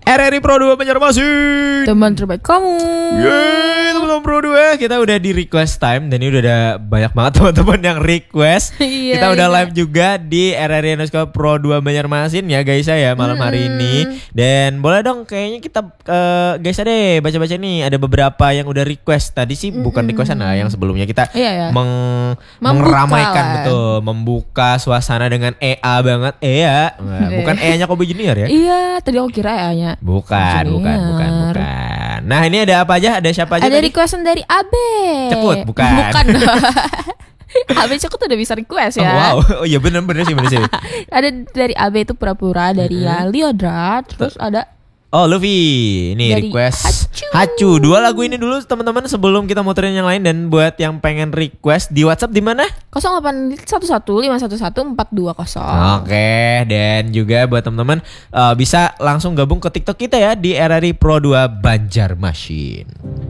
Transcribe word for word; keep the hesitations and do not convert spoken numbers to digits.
R R I Pro dua Banjarmasin. Teman terbaik kamu. Yeay, teman-teman Pro dua. Kita udah di request time dan ini udah ada banyak banget teman-teman yang request. Iya, Kita udah iya. live juga di R R I underscore Pro dua Banjarmasin ya guys ya malam hari ini. Dan boleh dong kayaknya kita uh, guys deh baca-baca nih, ada beberapa yang udah request. Tadi sih bukan requestan lah, yang sebelumnya kita Iya, iya. meng- Membuka mengeramaikan lah. betul, membuka suasana dengan E A banget. E A, Nah, bukan E A-nya Kobe Junior ya? Iya, tadi aku kira ya. Bukan, Junior. bukan, bukan, bukan. Nah ini ada apa aja? Ada siapa aja Ada tadi? requestan dari Abe. Ceput, bukan. Bukan. Abe Ceput udah bisa request ya. Oh, wow, oh iya bener-bener sih, bener sih. Ada dari Abe itu pura-pura, dari ya Liodra, terus ada Oh Luffy, ini Dari request Hachu. Hachu. Dua lagu ini dulu teman-teman sebelum kita muterin yang lain. Dan buat yang pengen request di WhatsApp di mana? nol delapan satu satu lima satu satu empat dua nol. Oke, dan juga buat teman-teman uh, bisa langsung gabung ke TikTok kita ya di R R I Pro dua Banjarmasin.